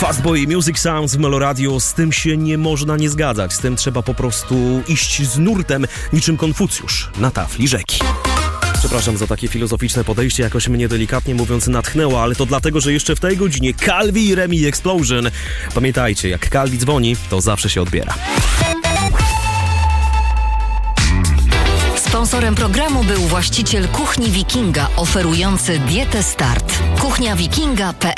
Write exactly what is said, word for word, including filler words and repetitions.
Fastboy Music Sounds w Meloradio, z tym się nie można nie zgadzać, z tym trzeba po prostu iść z nurtem, niczym Konfucjusz na tafli rzeki. Przepraszam za takie filozoficzne podejście, jakoś mnie delikatnie mówiąc natchnęło, ale to dlatego, że jeszcze w tej godzinie Calvi i Remi Explosion. Pamiętajcie, jak Calvi dzwoni, to zawsze się odbiera. Sponsorem programu był właściciel Kuchni Wikinga, oferujący dietę Start. kuchnia wikinga kropka p